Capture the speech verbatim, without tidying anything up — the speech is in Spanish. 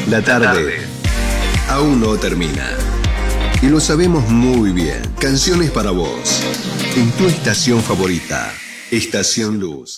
La tarde aún no termina. Y lo sabemos muy bien. Canciones para vos. En tu estación favorita. Estación Luz.